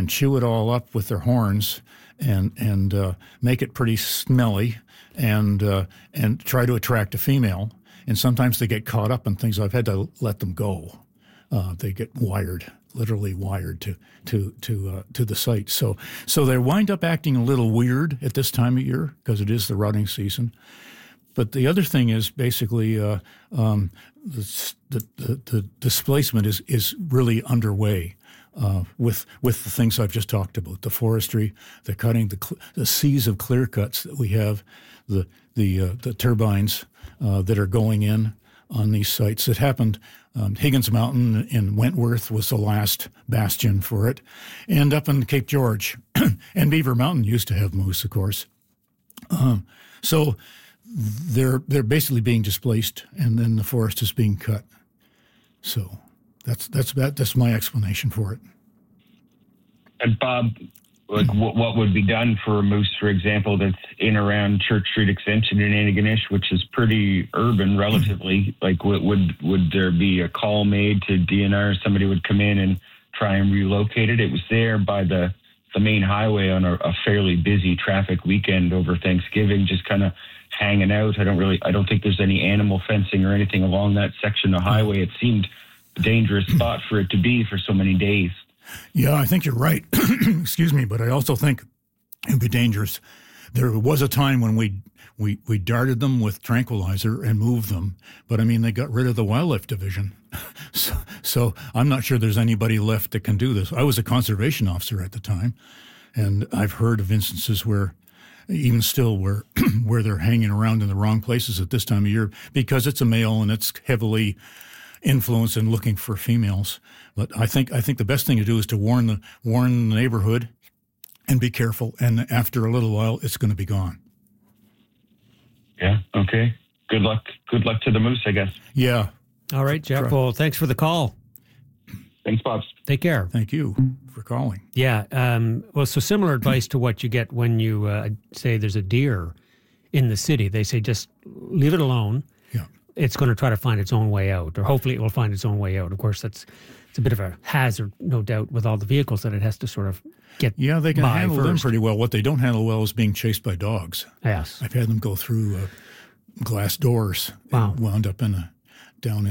chew it all up with their horns and make it pretty smelly and try to attract a female. And sometimes they get caught up in things. I've had to let them go. They get literally wired to the site. So they wind up acting a little weird at this time of year because it is the rutting season. But the other thing is basically the displacement is really underway with the things I've just talked about: the forestry, the cutting, the seas of clear cuts that we have, the turbines that are going in on these sites. It happened. Higgins Mountain in Wentworth was the last bastion for it, and up in Cape George, and Beaver Mountain used to have moose, of course. So they're basically being displaced, and then the forest is being cut. So that's my explanation for it. And Bob, what would be done for a moose, for example, that's in around Church Street Extension in Antigonish, which is pretty urban relatively? Like, would there be a call made to DNR? Somebody would come in and try and relocate it. It was there by the main highway on a fairly busy traffic weekend over Thanksgiving, just kind of hanging out. I don't think there's any animal fencing or anything along that section of highway. It seemed a dangerous spot for it to be for so many days. Yeah, I think you're right. Excuse me, but I also think it would be dangerous. There was a time when we darted them with tranquilizer and moved them, but I mean, they got rid of the wildlife division. So I'm not sure there's anybody left that can do this. I was a conservation officer at the time, and I've heard of instances where, even still, where they're hanging around in the wrong places at this time of year because it's a male and it's heavily influenced and looking for females. But I think the best thing to do is to warn the neighborhood and be careful. And after a little while, it's going to be gone. Yeah. Okay. Good luck. Good luck to the moose, I guess. Yeah. All right, Jeff. Well, thanks for the call. Thanks, Bob. Take care. Thank you for calling. Yeah. Well, so similar advice to what you get when you say there's a deer in the city. They say just leave it alone. Yeah. It's going to try to find its own way out, or hopefully it will find its own way out. Of course, it's a bit of a hazard, no doubt, with all the vehicles that it has to sort of get by. Yeah, they can handle them pretty well. What they don't handle well is being chased by dogs. Yes. I've had them go through glass doors. Wow. And wound up down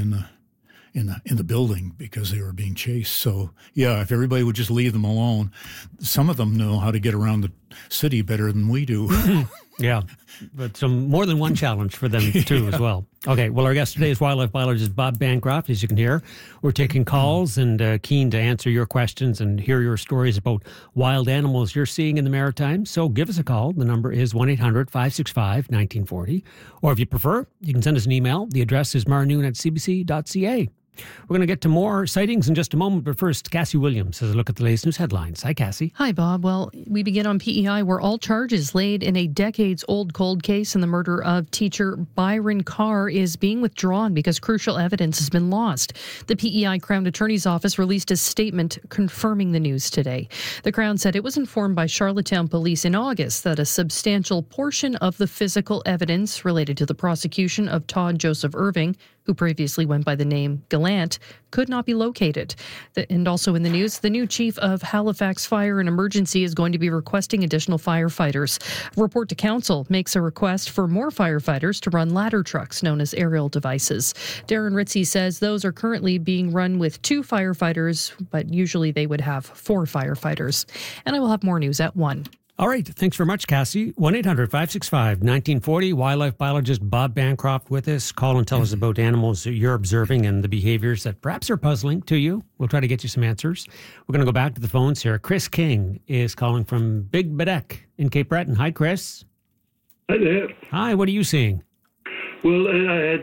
in the building because they were being chased. So, yeah, if everybody would just leave them alone. Some of them know how to get around the city better than we do. Yeah, but more than one challenge for them, too, as well. Okay, well, our guest today is wildlife biologist Bob Bancroft. As you can hear, we're taking calls and keen to answer your questions and hear your stories about wild animals you're seeing in the Maritimes. So give us a call. The number is 1-800-565-1940. Or if you prefer, you can send us an email. The address is marnoon@cbc.ca. We're going to get to more sightings in just a moment, but first, Cassie Williams has a look at the latest news headlines. Hi, Cassie. Hi, Bob. Well, we begin on PEI, where all charges laid in a decades-old cold case in the murder of teacher Byron Carr is being withdrawn because crucial evidence has been lost. The PEI Crown Attorney's Office released a statement confirming the news today. The Crown said it was informed by Charlottetown Police in August that a substantial portion of the physical evidence related to the prosecution of Todd Joseph Irving, who previously went by the name Gallant, could not be located. And also in the news, the new chief of Halifax Fire and Emergency is going to be requesting additional firefighters. A report to council makes a request for more firefighters to run ladder trucks known as aerial devices. Darren Ritzie says those are currently being run with 2 firefighters, but usually they would have 4 firefighters. And I will have more news at 1. All right. Thanks very much, Cassie. 1-800-565-1940. Wildlife biologist Bob Bancroft with us. Call and tell us about animals that you're observing and the behaviors that perhaps are puzzling to you. We'll try to get you some answers. We're going to go back to the phones here. Chris King is calling from Big Bedeck in Cape Breton. Hi, Chris. Hi there. Hi, what are you seeing? Well, I had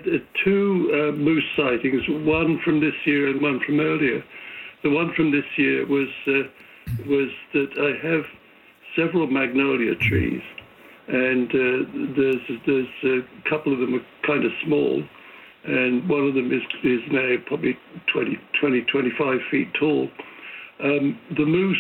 2 moose sightings, one from this year and one from earlier. The one from this year was that I have several magnolia trees, and there's a couple of them are kind of small, and one of them is now probably 25 feet tall. The moose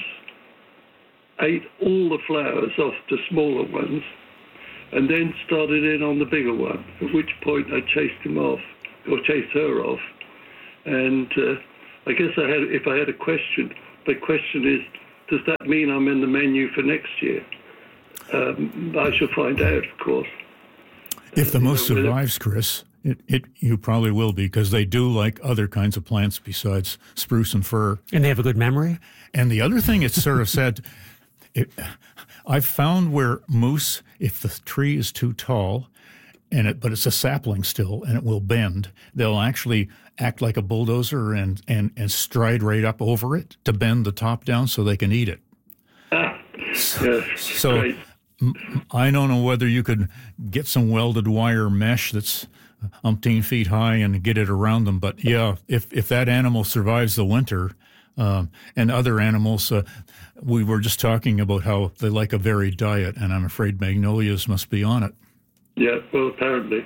ate all the flowers off the smaller ones and then started in on the bigger one, at which point I chased him off, or chased her off. And I guess if I had a question, the question is, does that mean I'm in the menu for next year? I shall find out, of course. If the moose survives, Chris, you probably will be, because they do like other kinds of plants besides spruce and fir. And they have a good memory? And the other thing it's sort of said, I've found where moose, if the tree is too tall, but it's a sapling still, and it will bend, they'll actually act like a bulldozer and stride right up over it to bend the top down so they can eat it. So great. I don't know whether you could get some welded wire mesh that's umpteen feet high and get it around them. But yeah, if that animal survives the winter, and other animals, we were just talking about how they like a varied diet, and I'm afraid magnolias must be on it. Yeah, well, apparently.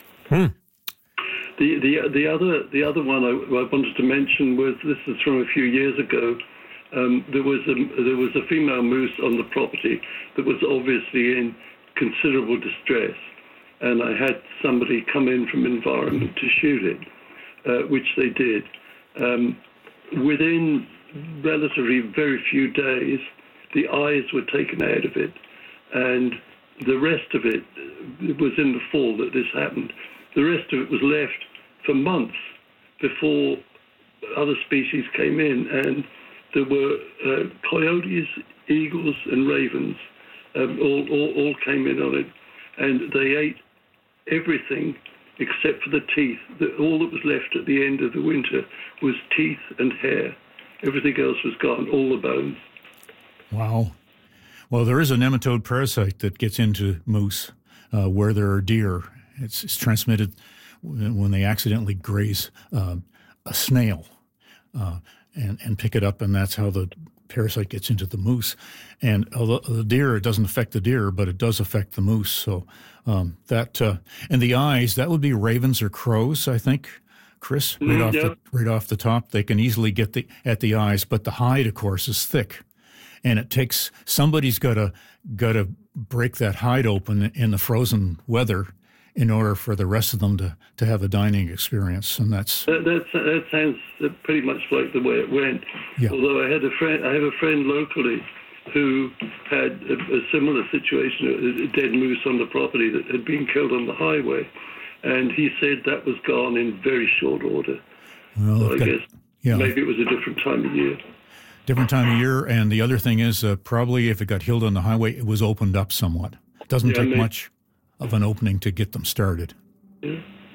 The other one I wanted to mention was, this is from a few years ago. There was a female moose on the property that was obviously in considerable distress, and I had somebody come in from environment to shoot it, which they did. Within relatively very few days, the eyes were taken out of it, and the rest of it was in the fall that this happened. The rest of it was left for months before other species came in, and there were coyotes, eagles, and ravens all came in on it, and they ate everything except for the teeth. All that was left at the end of the winter was teeth and hair. Everything else was gone, all the bones. Wow. Well, there is a nematode parasite that gets into moose where there are deer. It's transmitted when they accidentally graze a snail and pick it up, and that's how the parasite gets into the moose. And although the deer, it doesn't affect the deer, but it does affect the moose. So and the eyes, that would be ravens or crows, I think, Chris, right off the top. They can easily get at the eyes, but the hide, of course, is thick. And it takes, somebody's got to break that hide open in the frozen weather in order for the rest of them to have a dining experience. And that sounds pretty much like the way it went. Yeah. Although I have a friend locally who had a similar situation, a dead moose on the property that had been killed on the highway, and he said that was gone in very short order. Well, so I guess maybe it was a different time of year. Different time of year, and the other thing is probably if it got killed on the highway, it was opened up somewhat. It doesn't take much of an opening to get them started. Yeah.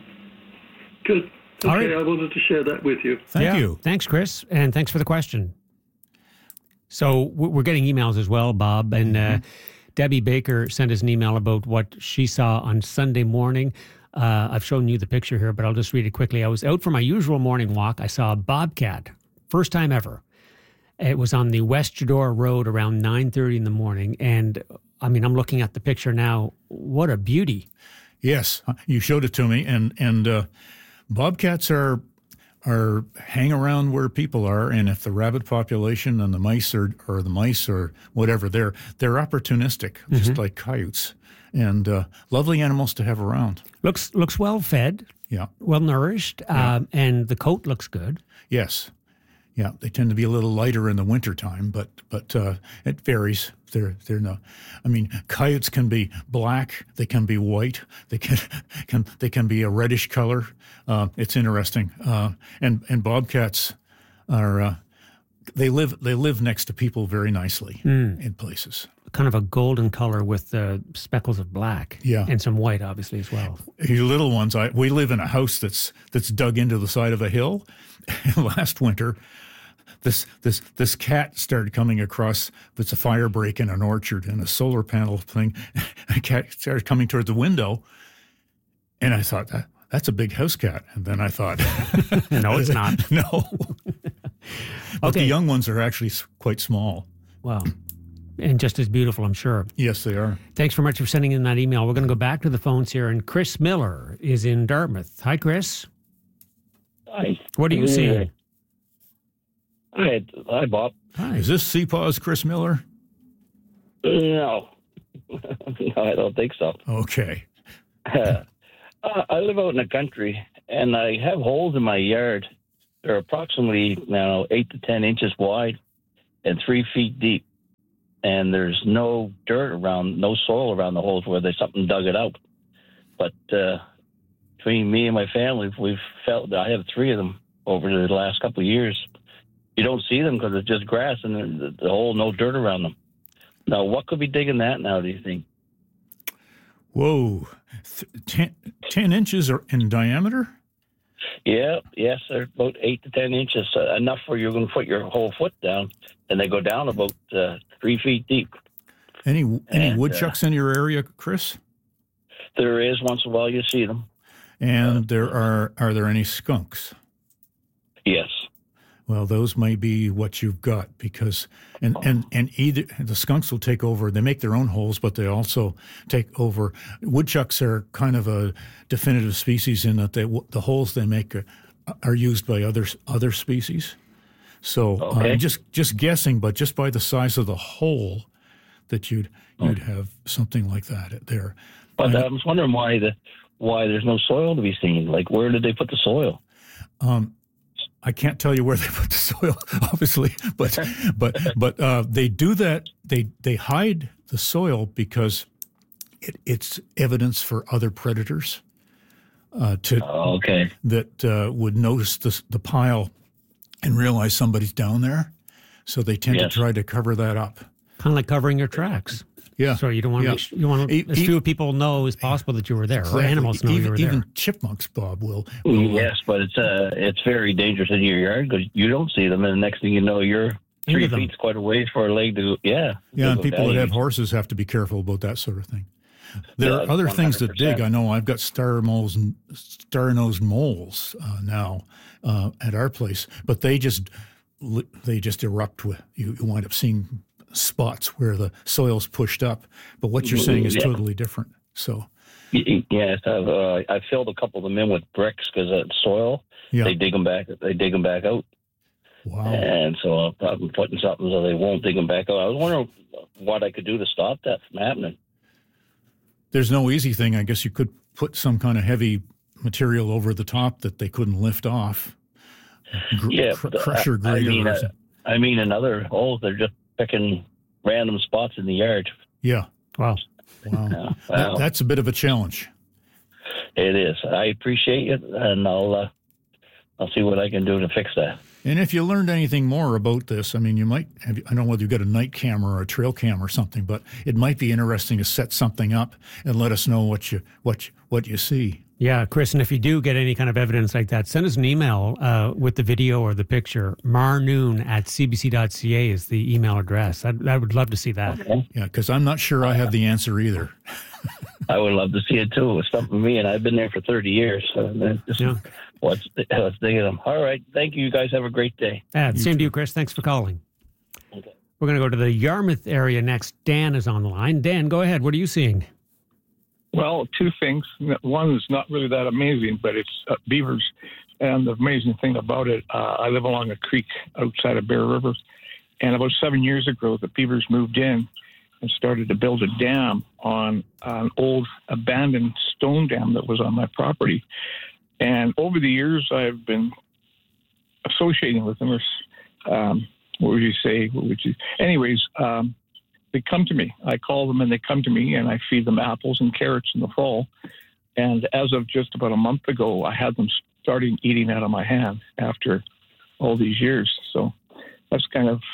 Good. Okay, all right. I wanted to share that with you. Thank you. Thanks, Chris, and thanks for the question. So we're getting emails as well, Bob, and Debbie Baker sent us an email about what she saw on Sunday morning. I've shown you the picture here, but I'll just read it quickly. I was out for my usual morning walk. I saw a bobcat, first time ever. It was on the West Jedore Road around 9:30 in the morning. And I mean, I'm looking at the picture now. What a beauty. Yes, you showed it to me. And bobcats are hang around where people are. And if the rabbit population and the mice or the mice or whatever, they're opportunistic, just like coyotes. And lovely animals to have around. Looks well fed. Yeah. Well nourished. And the coat looks good. Yes. Yeah, they tend to be a little lighter in the wintertime, but it varies. They're no, I mean, coyotes can be black, they can be white, they can be a reddish color. It's interesting. And bobcats are they live next to people very nicely in places. Kind of a golden color with speckles of black. Yeah. And some white, obviously, as well. You little ones, we live in a house that's dug into the side of a hill. Last winter, this cat started coming across. It's a fire break in an orchard and a solar panel thing. A cat started coming toward the window, and I thought, that's a big house cat. And then I thought, no, it's not. No. But the young ones are actually quite small. Wow. And just as beautiful, I'm sure. Yes, they are. Thanks very much for sending in that email. We're going to go back to the phones here, and Chris Miller is in Dartmouth. Hi, Chris. Hi. What are you seeing? Hi, Bob. Hi. Is this Seapaw's Chris Miller? No. No, I don't think so. Okay. I live out in the country, and I have holes in my yard. They're approximately 8 to 10 inches wide, and 3 feet deep. And there's no dirt around, no soil around the holes where there's something dug it out. But between me and my family, we've felt that I have 3 of them over the last couple of years. You don't see them because it's just grass and the hole, no dirt around them. Now, what could be digging that now, do you think? Whoa, 10 inches in diameter? Yeah, yes, they're about 8 to 10 inches, enough for you're going to put your whole foot down, and they go down about 3 feet deep. Any woodchucks in your area, Chris? There is, once in a while you see them. And are there any skunks? Yes. Well, those may be what you've got because and either the skunks will take over. They make their own holes, but they also take over. Woodchucks are kind of a definitive species in that the holes they make are used by other species. So okay. Just guessing, but just by the size of the hole, that you'd have something like that there. But I was wondering why there's no soil to be seen. Like, where did they put the soil? I can't tell you where they put the soil, obviously, but they do that. They hide the soil because it's evidence for other predators that would notice the pile and realize somebody's down there. So they tend to try to cover that up, kind of like covering your tracks. Yeah. So you don't want to. You want as few people know as possible that you were there, or animals know you were there. Even chipmunks, Bob, will. Yes, but it's very dangerous in your yard because you don't see them, and the next thing you know, you're 3 feet quite a ways for a leg to. Yeah. And people that have horses have to be careful about that sort of thing. There are other 100%. Things that dig. I know I've got star-nosed moles now at our place, but they just erupt. You wind up seeing spots where the soil's pushed up, but what you're saying is totally different. So, yes, I filled a couple of them in with bricks because that soil. Yeah. They dig them back out. Wow! And so I'm putting something so they won't dig them back out. I was wondering what I could do to stop that from happening. There's no easy thing. I guess you could put some kind of heavy material over the top that they couldn't lift off. Crusher grader. I mean, in other holes, they're just picking random spots in the yard. Yeah. Wow. That's a bit of a challenge. It is. I appreciate it, and I'll see what I can do to fix that. And if you learned anything more about this, I mean, you might have, I don't know whether you've got a night camera or a trail cam or something, but it might be interesting to set something up and let us know what you see. Yeah, Chris, and if you do get any kind of evidence like that, send us an email with the video or the picture. marnoon@cbc.ca is the email address. I would love to see that. Okay. Yeah, because I'm not sure I have the answer either. I would love to see it too. It's something for me, and I've been there for 30 years. So what's thinking of them. All right, thank you. You guys have a great day. Same to you, Chris. Thanks for calling. Okay. We're going to go to the Yarmouth area next. Dan is on the line. Dan, go ahead. What are you seeing? Well, 2 things. One is not really that amazing, but it's beavers. And the amazing thing about it, I live along a creek outside of Bear River. And about 7 years ago, the beavers moved in and started to build a dam on an old abandoned stone dam that was on my property. And over the years, I've been associating with them. What would you say? Anyways, they come to me. I call them and they come to me, and I feed them apples and carrots in the fall. And as of just about a month ago, I had them starting eating out of my hand after all these years. So that's kind of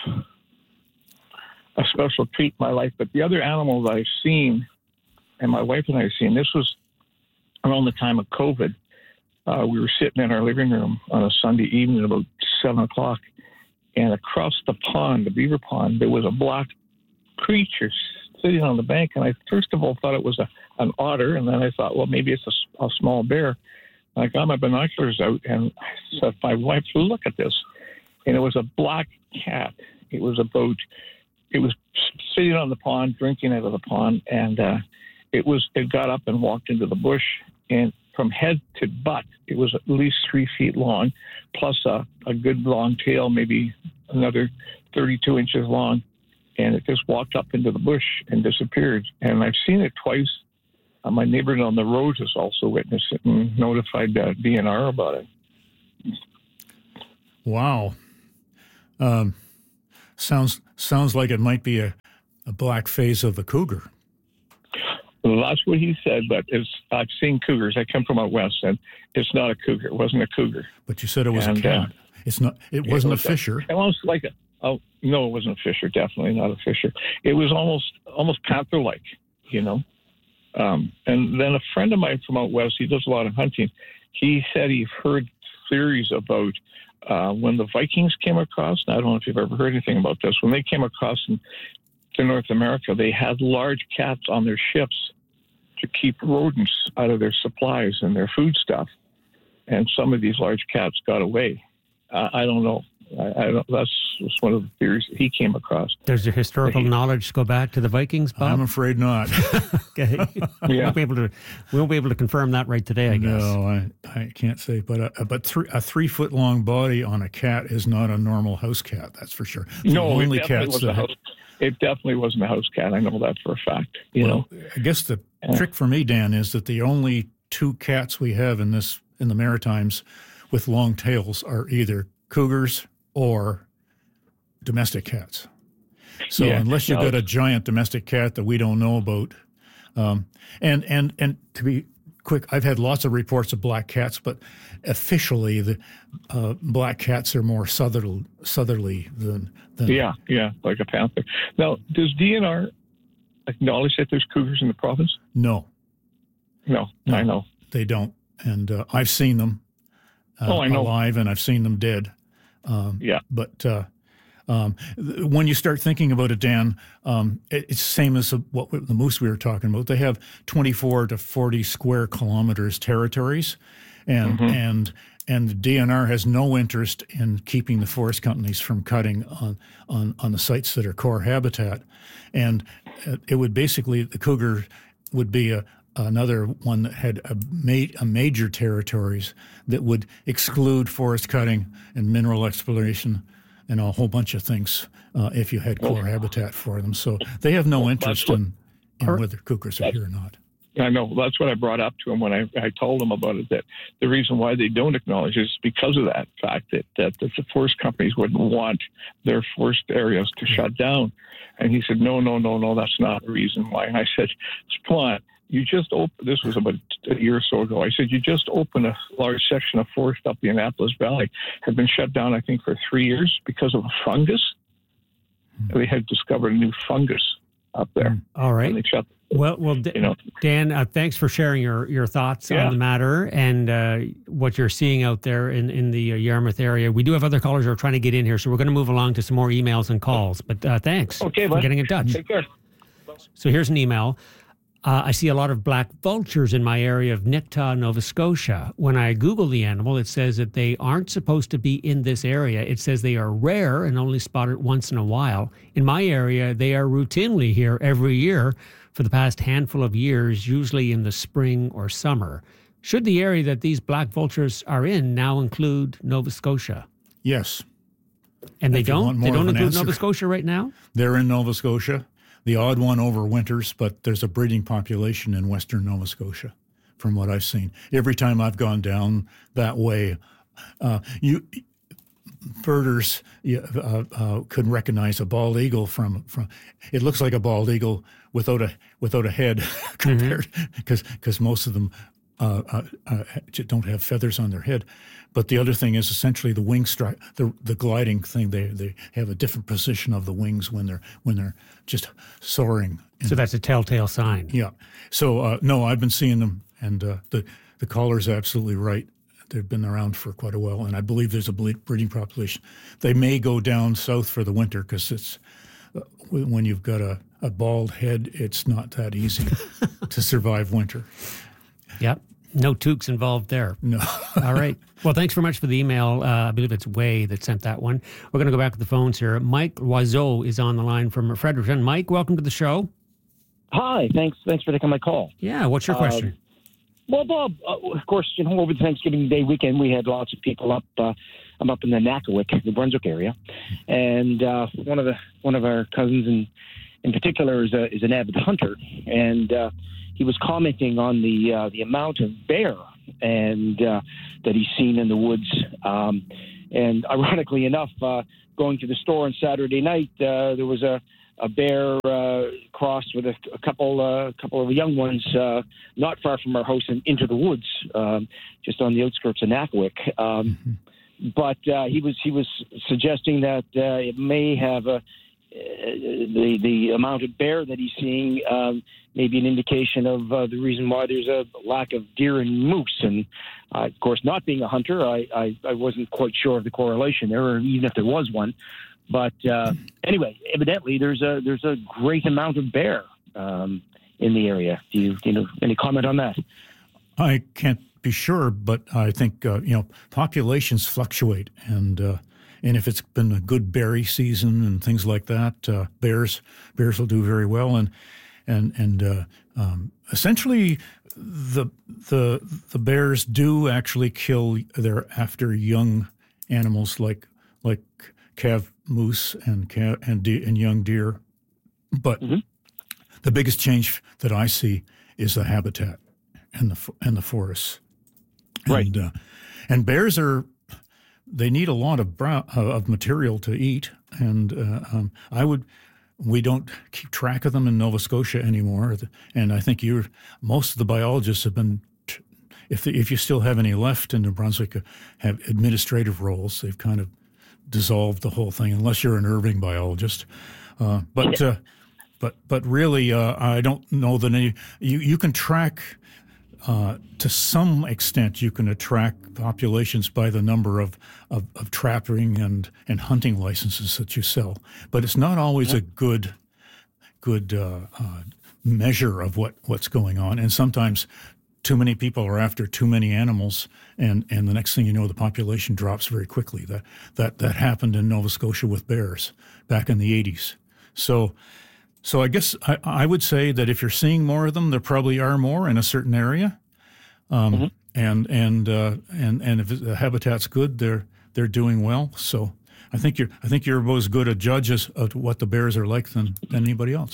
a special treat in my life. But the other animals I've seen, and my wife and I have seen, this was around the time of COVID. We were sitting in our living room on a Sunday evening at about 7 o'clock, and across the pond, the beaver pond, there was a black creature sitting on the bank. And I first of all thought it was an otter, and then I thought, well, maybe it's a small bear. And I got my binoculars out and I said, my wife, look at this. And it was a black cat. It was sitting on the pond, drinking out of the pond, and it got up and walked into the bush, and from head to butt, it was at least 3 feet long, plus a good long tail, maybe another 32 inches long. And it just walked up into the bush and disappeared. And I've seen it twice. My neighbor down the road has also witnessed it and notified DNR about it. Wow. Sounds like it might be a black phase of the cougar. Well, that's what he said, but I've seen cougars. I come from out west, and it's not a cougar. It wasn't a cougar. But you said it was a cat. It's not. It wasn't a fisher. Almost like no, it wasn't a fisher. Definitely not a fisher. It was almost panther-like, you know. And then a friend of mine from out west, he does a lot of hunting. He said he heard theories about when the Vikings came across. Now, I don't know if you've ever heard anything about this. When they came across to North America, they had large cats on their ships to keep rodents out of their supplies and their food stuff. And some of these large cats got away. I don't know. I don't. That's one of the theories that he came across. Does your historical knowledge go back to the Vikings, Bob? I'm afraid not. Okay. Yeah. We won't be able to confirm that right today, I guess. No, I can't say. But a 3-foot long body on a cat is not a normal house cat. That's for sure. It definitely wasn't a house cat. I know that for a fact. You know. I guess the trick for me, Dan, is that the only two cats we have in the Maritimes with long tails are either cougars or domestic cats. So unless you've got a giant domestic cat that we don't know about, and to be quick, I've had lots of reports of black cats, but officially the black cats are more southerly than like a panther. Now, does DNR acknowledge that there's cougars in the province? No, I know they don't, and I've seen them I know. alive, and I've seen them dead. But when you start thinking about it, Dan, it's the same as the moose we were talking about. They have 24 to 40 square kilometers territories, and the DNR has no interest in keeping the forest companies from cutting on the sites that are core habitat. And it would basically, the cougar would be another one that had a major territories that would exclude forest cutting and mineral exploration and a whole bunch of things if you had core habitat for them. So they have no interest in whether cougars are here or not. I know. That's what I brought up to him when I told him about it, that the reason why they don't acknowledge it is because of that fact that the forest companies wouldn't want their forest areas to shut down. And he said, no, that's not the reason why. And I said, come on. You just this was about a year or so ago. I said, you just opened a large section of forest up the Annapolis Valley. Had been shut down, I think, for 3 years because of a fungus. They had discovered a new fungus up there. All right. And they shut, well, Dan, thanks for sharing your thoughts on the matter and what you're seeing out there in the Yarmouth area. We do have other callers who are trying to get in here, so we're going to move along to some more emails and calls. But thanks for getting in touch. Take care. So here's an email. I see a lot of black vultures in my area of Nicta, Nova Scotia. When I Google the animal, it says that they aren't supposed to be in this area. It says they are rare and only spotted once in a while. In my area, they are routinely here every year for the past handful of years, usually in the spring or summer. Should the area that these black vultures are in now include Nova Scotia? Yes. And they don't? They don't include Nova Scotia right now? They're in Nova Scotia. The odd one overwinters, but there's a breeding population in western Nova Scotia, from what I've seen. Every time I've gone down that way, birders could recognize a bald eagle from. It looks like a bald eagle without a head, compared because most of them don't have feathers on their head. But the other thing is essentially the wing strike, the gliding thing. They have a different position of the wings when they're just soaring. So that's a telltale sign. Yeah. So no, I've been seeing them, and the caller's absolutely right. They've been around for quite a while, and I believe there's a breeding population. They may go down south for the winter because it's when you've got a bald head, it's not that easy to survive winter. Yep. No toques involved there. No. All right. Well, thanks very much for the email. I believe it's Way that sent that one. We're going to go back to the phones here. Mike Loiseau is on the line from Fredericton. Mike, welcome to the show. Hi. Thanks for taking my call. Yeah. What's your question? Well, Bob, of course, over the Thanksgiving Day weekend, we had lots of people up. I'm up in the Nakawick, New Brunswick area, and one of our cousins in particular is an avid hunter, and he was commenting on the amount of bear and that he's seen in the woods. And ironically enough, going to the store on Saturday night, there was a bear crossed with a couple of young ones not far from our house and into the woods, just on the outskirts of Nakawik. But he was suggesting that it may have the amount of bear that he's seeing may be an indication of the reason why there's a lack of deer and moose. And of course, not being a hunter, I wasn't quite sure of the correlation there, or even if there was one. But anyway, evidently there's a great amount of bear in the area. Do you know any comment on that? I can't be sure, but I think populations fluctuate, and if it's been a good berry season and things like that, bears will do very well, and essentially the bears do actually kill after young animals like calf moose and young deer, but the biggest change that I see is the habitat and the forests. Right. And bears they need a lot of material to eat, and we don't keep track of them in Nova Scotia anymore. And I think most of the biologists have been, if you still have any left in New Brunswick, have administrative roles. They've kind of dissolved the whole thing, unless you're an Irving biologist. But really, I don't know that you can track. To some extent, you can attract populations by the number of trapping and hunting licenses that you sell, but it's not always a good measure of what's going on. And sometimes too many people are after too many animals, and the next thing you know, the population drops very quickly. That happened in Nova Scotia with bears back in the 80s. So I guess I would say that if you're seeing more of them, there probably are more in a certain area, and if the habitat's good, they're doing well. So I think you're about as good a judge of what the bears are like than anybody else.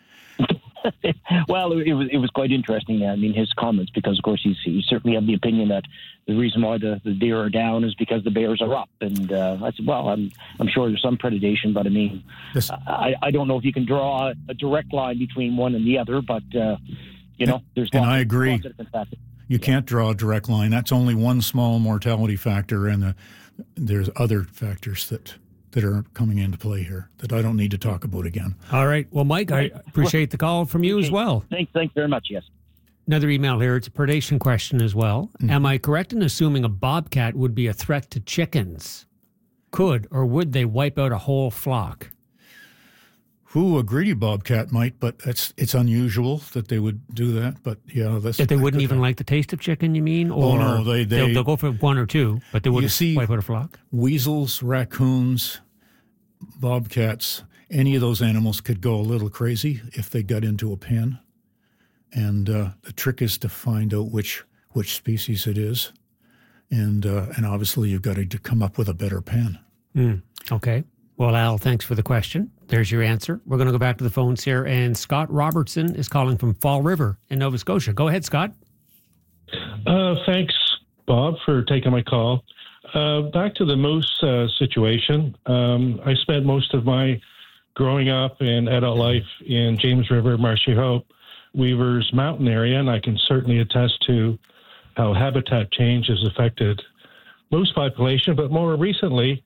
Well, it was quite interesting. I mean, his comments, because of course he certainly had the opinion that the reason why the deer are down is because the bears are up. And I said, well, I'm sure there's some predation, but I mean, I don't know if you can draw a direct line between one and the other. But there's and I agree. You can't draw a direct line. That's only one small mortality factor, and there's other factors that are coming into play here that I don't need to talk about again. All right. Well, Mike, I appreciate the call from you as well. Thanks very much, yes. Another email here. It's a predation question as well. Am I correct in assuming a bobcat would be a threat to chickens? Could or would they wipe out a whole flock? A greedy bobcat might, but it's unusual that they would do that. But yeah, that they wouldn't even like the taste of chicken. You mean? Or no, they'll go for one or two, but they wouldn't wipe out a flock. Weasels, raccoons, bobcats, any of those animals could go a little crazy if they got into a pen. And the trick is to find out which species it is, and obviously you've got to come up with a better pen. Okay. Well, Al, thanks for the question. There's your answer. We're going to go back to the phones here, and Scott Robertson is calling from Fall River in Nova Scotia. Go ahead, Scott. Thanks, Bob, for taking my call. Back to the moose situation. I spent most of my growing up and adult life in James River, Marshy Hope, Weavers Mountain area, and I can certainly attest to how habitat change has affected moose population. But more recently,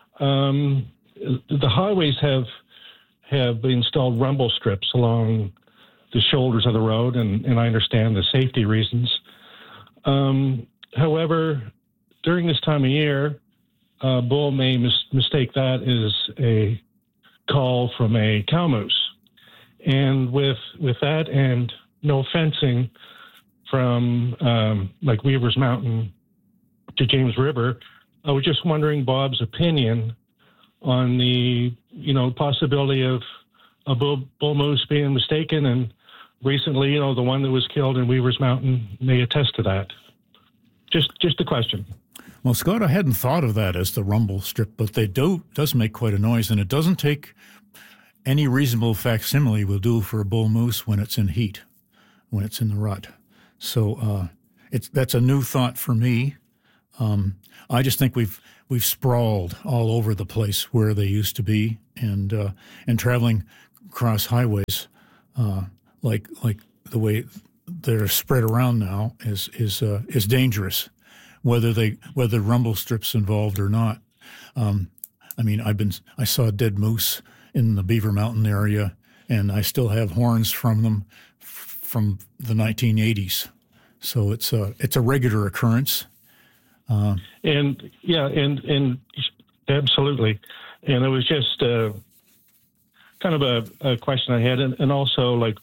the highways have installed rumble strips along the shoulders of the road, and I understand the safety reasons. However, during this time of year, bull may mistake that as a call from a cow moose. And with that and no fencing from like Weavers Mountain to James River, I was just wondering Bob's opinion on the possibility of a bull moose being mistaken, and recently, the one that was killed in Weavers Mountain may attest to that. Just a question. Well, Scott, I hadn't thought of that as the rumble strip, but does make quite a noise, and it doesn't take any reasonable facsimile will do for a bull moose when it's in heat, when it's in the rut. So that's a new thought for me. I just think we've sprawled all over the place where they used to be, and traveling across highways like the way they're spread around now is dangerous, whether rumble strips involved or not. I mean, I saw dead moose in the Beaver Mountain area, and I still have horns from them from the 1980s. So it's a regular occurrence. And absolutely. And it was just kind of a question I had, and also like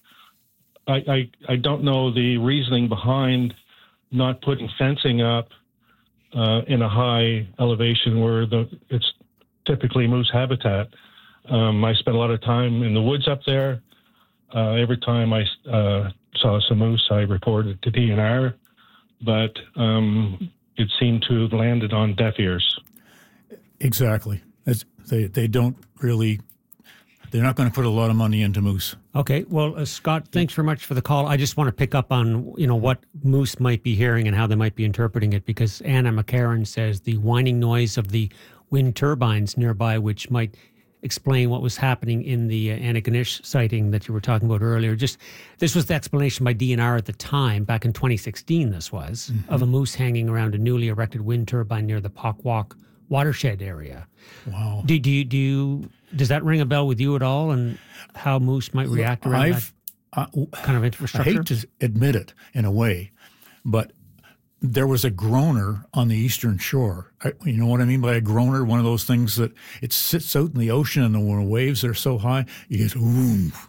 I don't know the reasoning behind not putting fencing up in a high elevation where it's typically moose habitat. I spent a lot of time in the woods up there. Every time I saw some moose, I reported to DNR, but it seemed to have landed on deaf ears. Exactly. They don't really. They're not going to put a lot of money into moose. Okay. Well, Scott, thanks very much for the call. I just want to pick up on, what moose might be hearing and how they might be interpreting it, because Anna McCarran says the whining noise of the wind turbines nearby, which might explain what was happening in the Antigonish sighting that you were talking about earlier. This was the explanation by DNR at the time, back in 2016 this was, of a moose hanging around a newly erected wind turbine near the Pockwalk watershed area. Wow. Does that ring a bell with you at all, and how moose might react around that kind of infrastructure? I hate to admit it in a way, but there was a groaner on the eastern shore. You know what I mean by a groaner? One of those things that it sits out in the ocean, and when waves are so high, you get oomph,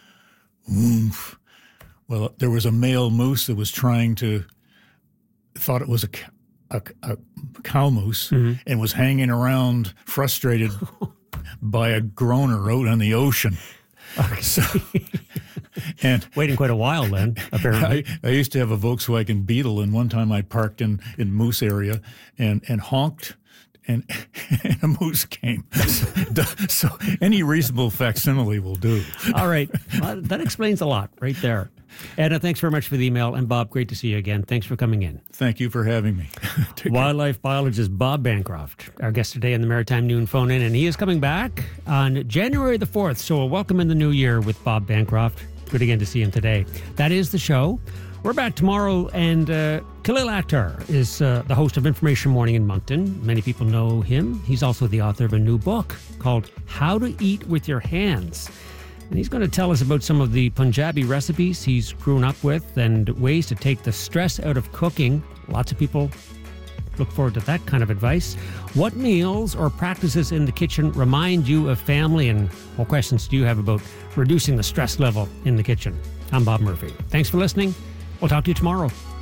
oomph. Well, there was a male moose that was thought it was a cow moose, and was hanging around frustrated by a groaner out on the ocean. Okay. So, and waiting quite a while then, apparently. I used to have a Volkswagen Beetle, and one time I parked in Moose area and honked, and a moose came. So any reasonable facsimile will do. All right. Well, that explains a lot right there. Anna, thanks very much for the email. And Bob, great to see you again. Thanks for coming in. Thank you for having me. Wildlife biologist Bob Bancroft, our guest today in the Maritime Noon phone-in, and he is coming back on January the 4th. So a welcome in the new year with Bob Bancroft. Good again to see him today. That is the show. We're back tomorrow, and Khalil Akhtar is the host of Information Morning in Moncton. Many people know him. He's also the author of a new book called How to Eat with Your Hands. And he's going to tell us about some of the Punjabi recipes he's grown up with and ways to take the stress out of cooking. Lots of people look forward to that kind of advice. What meals or practices in the kitchen remind you of family, and what questions do you have about reducing the stress level in the kitchen? I'm Bob Murphy. Thanks for listening. We'll talk to you tomorrow.